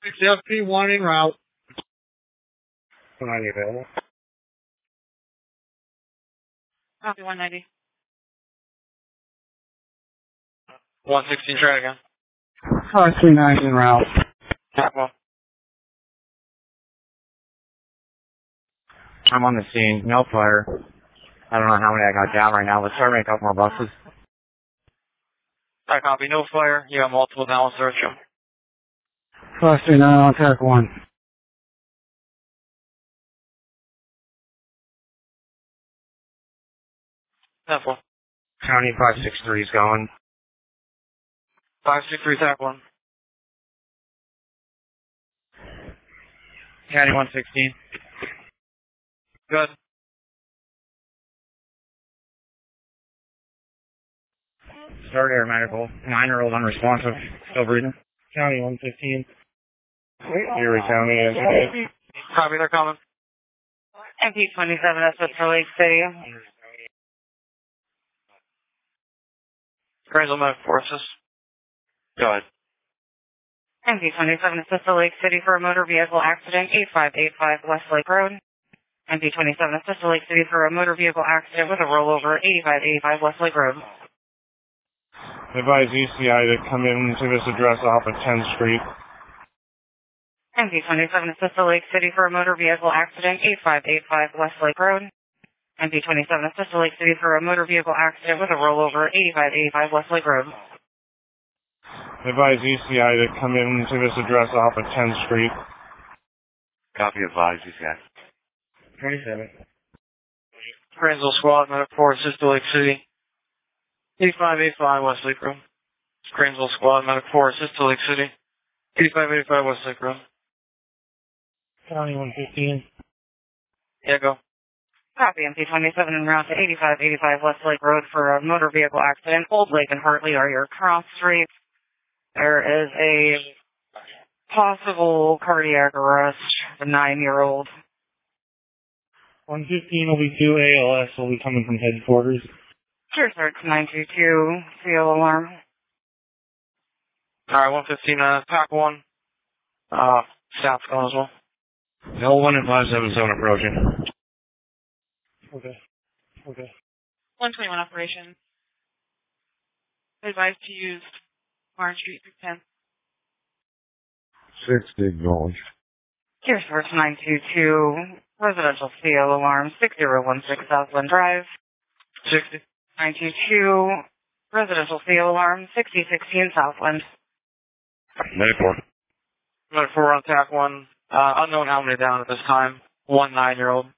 FP1 en route. 190 available. Copy 190. 116, try again. 539 en route. Tap 1. I'm on the scene. No fire. I don't know how many I got down right now. Let's start making up more buses. I copy. No fire. You have multiple down search them. 539 on attack 1. Tap 1. County 563 is going. 563, tap 1. County 116. Good. Start air medical. 9-year-old unresponsive. Still breathing. County 115. Erie County. Copy, they're coming. MP27, that's what's for Lake City. Grayson Medical Forces. Go ahead. MP27, assist to Lake City for a motor vehicle accident, 8585 Westlake Road. MP27, assist to Lake City for a motor vehicle accident with a rollover, 8585 Westlake Road. Advise ECI to come in to this address off of 10th Street. MP27, assist to Lake City for a motor vehicle accident, 8585 Westlake Road. MP27, assist to Lake City for a motor vehicle accident with a rollover, 8585 Westlake Road. Advise ECI to come in to this address off of 10th Street. Copy, advise ECI. 27. Grayson Squad, Medical Force, assist to Lake City. 8585 Westlake Road. Grayson Squad, Medical Force, assist to Lake City. 8585 Westlake Road. County 115. Yeah, go. Copy, MP27 en route to 8585 Westlake Road for a motor vehicle accident. Old Lake and Hartley are your cross streets. There is a possible cardiac arrest of a 9-year-old. 115 will be 2 ALS will be coming from headquarters. Sure, sir, it's 922, seal alarm. Alright, 115, pack 1. South going as well. L1 and 57 zone approaching. Okay. 121 operation. Advised to use Orange Street 610. 6 acknowledged. Here, source 922, residential CO alarm 6016 Southland Drive. 60. 922, residential CO alarm 6016 Southland. Medical. Medical 4 on tack 1. Unknown how many down at this time. 1 9-year-old.